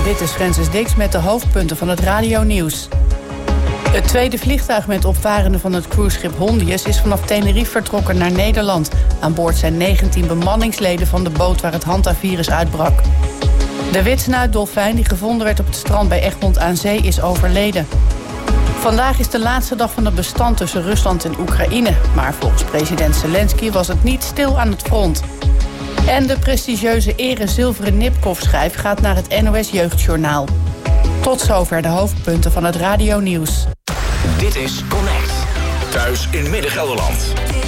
Dit is Francis Dix met de hoofdpunten van het radionieuws. Het tweede vliegtuig met opvarenden van het cruiseschip Hondius is vanaf Tenerife vertrokken naar Nederland. Aan boord zijn 19 bemanningsleden van de boot waar het hantavirus uitbrak. De witsnuitdolfijn die gevonden werd op het strand bij Egmond aan Zee is overleden. Vandaag is de laatste dag van het bestand tussen Rusland en Oekraïne. Maar volgens president Zelensky was het niet stil aan het front. En de prestigieuze zilveren Nipkoff-schijf gaat naar het NOS Jeugdjournaal. Tot zover de hoofdpunten van het radionieuws. Dit is Connect. Thuis in Midden-Gelderland.